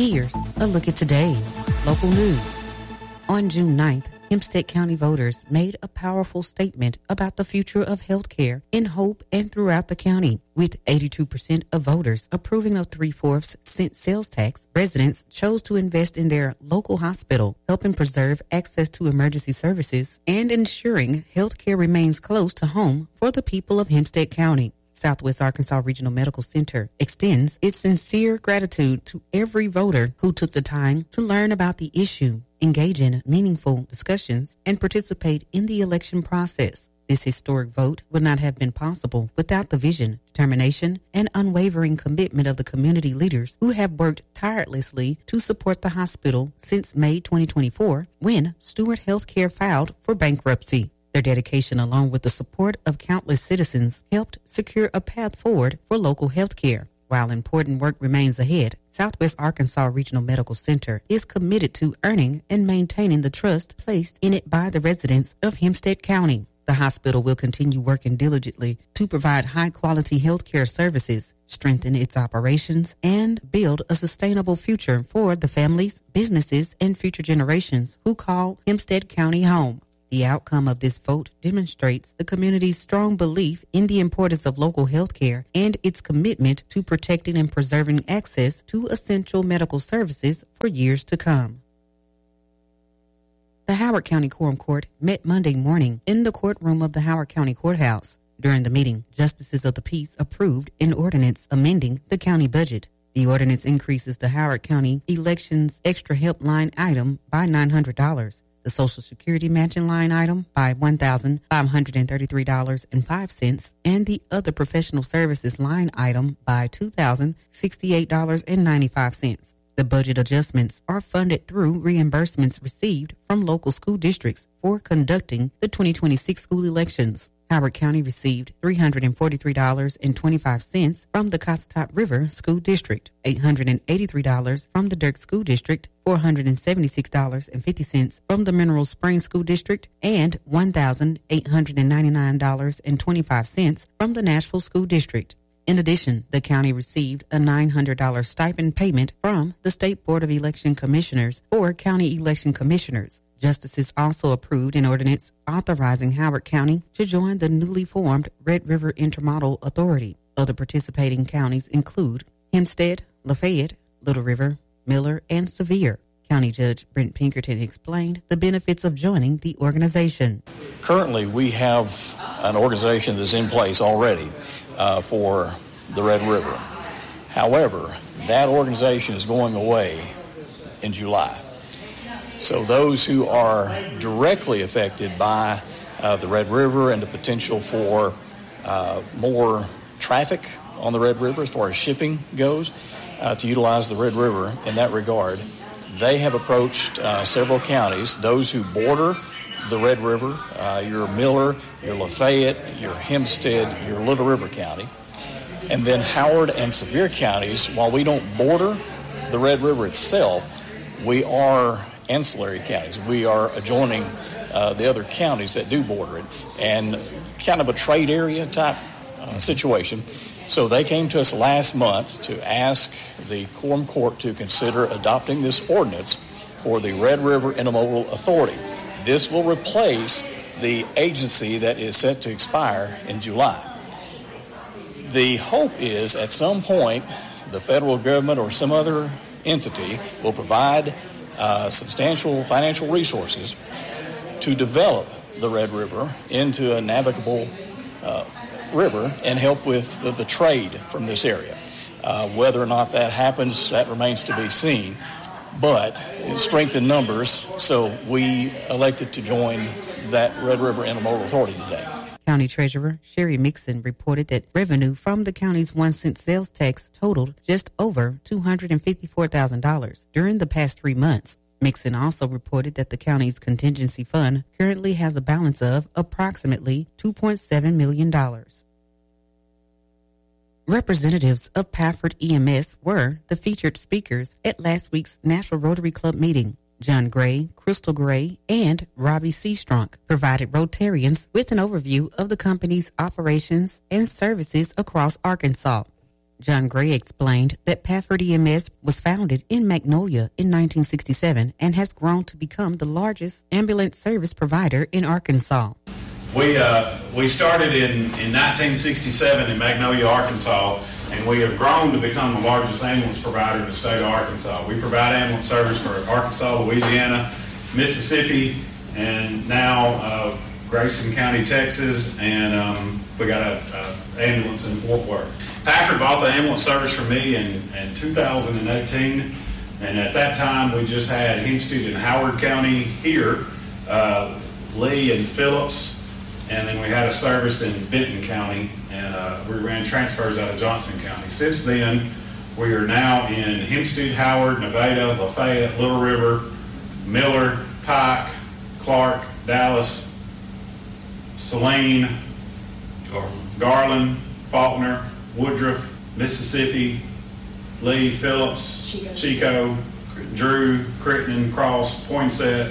Here's a look at today's local news. On June 9th, Hempstead County voters made a powerful statement about the future of healthcare in Hope and throughout the county. With 82% of voters approving of 3/4 cent sales tax, residents chose to invest in their local hospital, helping preserve access to emergency services and ensuring healthcare remains close to home for the people of Hempstead County. Southwest Arkansas Regional Medical Center extends its sincere gratitude to every voter who took the time to learn about the issue, engage in meaningful discussions, and participate in the election process. This historic vote would not have been possible without the vision, determination, and unwavering commitment of the community leaders who have worked tirelessly to support the hospital since May 2024, when Stewart Healthcare filed for bankruptcy. Their dedication, along with the support of countless citizens, helped secure a path forward for local health care. While important work remains ahead, Southwest Arkansas Regional Medical Center is committed to earning and maintaining the trust placed in it by the residents of Hempstead County. The hospital will continue working diligently to provide high-quality health care services, strengthen its operations, and build a sustainable future for the families, businesses, and future generations who call Hempstead County home. The outcome of this vote demonstrates the community's strong belief in the importance of local health care and its commitment to protecting and preserving access to essential medical services for years to come. The Howard County Quorum Court met Monday morning in the courtroom of the Howard County Courthouse. During the meeting, justices of the peace approved an ordinance amending the county budget. The ordinance increases the Howard County Elections Extra Help line item by $900. The Social Security matching line item by $1,533.05, and the other professional services line item by $2,068.95. The budget adjustments are funded through reimbursements received from local school districts for conducting the 2026 school elections. Howard County received $343.25 from the Cossatot River School District, $883 from the Dirk School District, $476.50 from the Mineral Springs School District, and $1,899.25 from the Nashville School District. In addition, the county received a $900 stipend payment from the State Board of Election Commissioners for county election commissioners. Justices also approved an ordinance authorizing Howard County to join the newly formed Red River Intermodal Authority. Other participating counties include Hempstead, Lafayette, Little River, Miller, and Sevier. County Judge Brent Pinkerton explained the benefits of joining the organization. Currently, we have an organization that's in place already for the Red River. However, that organization is going away in July. So those who are directly affected by the Red River and the potential for more traffic on the Red River as far as shipping goes, to utilize the Red River in that regard, they have approached several counties, those who border the Red River, your Miller, your Lafayette, your Hempstead, your Little River County, and then Howard and Sevier counties. While we don't border the Red River itself, we are ancillary counties. We are adjoining the other counties that do border it, and kind of a trade area type situation. So they came to us last month to ask the Quorum Court to consider adopting this ordinance for the Red River Intermodal Authority. This will replace the agency that is set to expire in July. The hope is at some point the federal government or some other entity will provide substantial financial resources to develop the Red River into a navigable river and help with the trade from this area. Whether or not that happens, that remains to be seen. But strength in numbers, so we elected to join that Red River Intermodal Authority today. County Treasurer Sherry Mixon reported that revenue from the county's 1 cent sales tax totaled just over $254,000 during the past 3 months. Mixon also reported that the county's contingency fund currently has a balance of approximately $2.7 million. Representatives of Pafford EMS were the featured speakers at last week's National Rotary Club meeting. John Gray, Crystal Gray, and Robbie Seastrunk provided Rotarians with an overview of the company's operations and services across Arkansas. John Gray explained that Pafford EMS was founded in Magnolia in 1967 and has grown to become the largest ambulance service provider in Arkansas. We started in 1967 in Magnolia, Arkansas, and we have grown to become the largest ambulance provider in the state of Arkansas. We provide ambulance service for Arkansas, Louisiana, Mississippi, and now Grayson County, Texas, and we got an ambulance in Fort Worth. Pafford bought the ambulance service from me in 2018, and at that time we just had Hempstead and Howard County here, Lee and Phillips, and then we had a service in Benton County, and we ran transfers out of Johnson County. Since then, we are now in Hempstead, Howard, Nevada, Lafayette, Little River, Miller, Pike, Clark, Dallas, Saline, Garland, Faulkner, Woodruff, Mississippi, Lee, Phillips, Chico, Drew, Crittenden, Cross, Poinsett,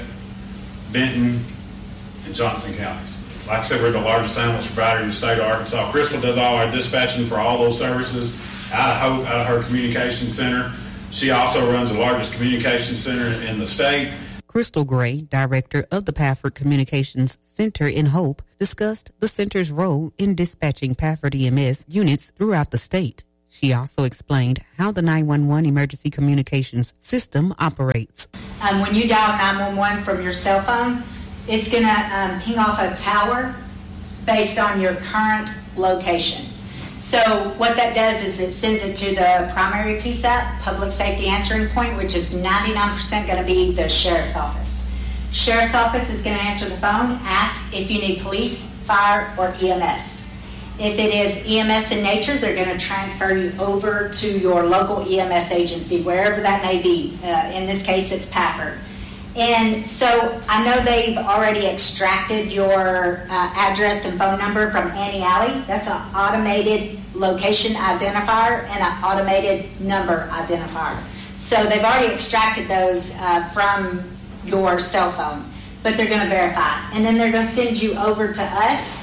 Benton, and Johnson counties. Like I said, we're the largest ambulance provider in the state of Arkansas. Crystal does all our dispatching for all those services out of Hope, out of her communication center. She also runs the largest communication center in the state. Crystal Gray, director of the Pafford Communications Center in Hope, discussed the center's role in dispatching Pafford EMS units throughout the state. She also explained how the 911 emergency communications system operates. When you dial 911 from your cell phone, it's going to ping off a tower based on your current location. So what that does is it sends it to the primary PSAP, Public Safety Answering Point, which is 99% going to be the sheriff's office. Sheriff's office is going to answer the phone, ask if you need police, fire, or EMS. If it is EMS in nature, they're going to transfer you over to your local EMS agency, wherever that may be. In this case, it's Pafford. And so I know they've already extracted your address and phone number from Annie Alley. That's an automated location identifier and an automated number identifier. So they've already extracted those from your cell phone, but they're going to verify. And then they're going to send you over to us.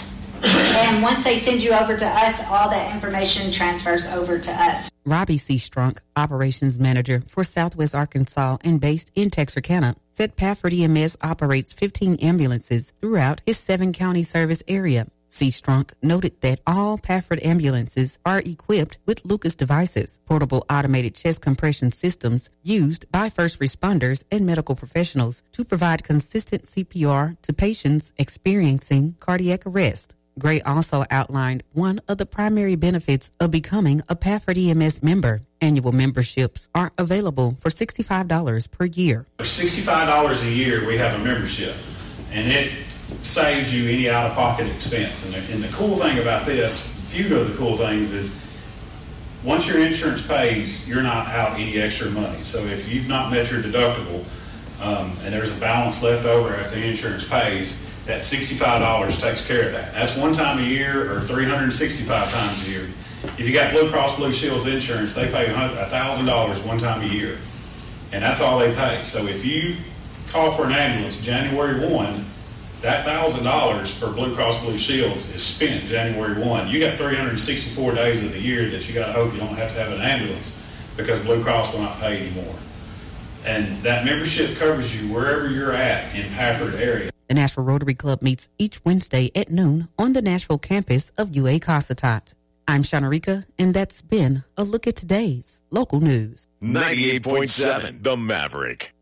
And once they send you over to us, all that information transfers over to us. Robbie C. Strunk, operations manager for Southwest Arkansas and based in Texarkana, said Pafford EMS operates 15 ambulances throughout his 7-county service area. C. Strunk noted that all Pafford ambulances are equipped with Lucas devices, portable automated chest compression systems used by first responders and medical professionals to provide consistent CPR to patients experiencing cardiac arrest. Gray also outlined one of the primary benefits of becoming a Pafford EMS member. Annual memberships are available for $65 per year. For $65 a year, we have a membership, and it saves you any out-of-pocket expense. And the cool thing about this, a few of the cool things is, once your insurance pays, you're not out any extra money. So if you've not met your deductible, and there's a balance left over after the insurance pays, that $65 takes care of that. That's one time a year or 365 times a year. If you got Blue Cross Blue Shield's insurance, they pay $1,000 one time a year, and that's all they pay. So if you call for an ambulance January 1, that $1,000 for Blue Cross Blue Shields is spent January 1. You got 364 days of the year that you got to hope you don't have to have an ambulance because Blue Cross will not pay anymore. And that membership covers you wherever you're at in Pafford area. The Nashville Rotary Club meets each Wednesday at noon on the Nashville campus of UA Cossatot. I'm Shanarika, and that's been a look at today's local news. 98.7 The Maverick.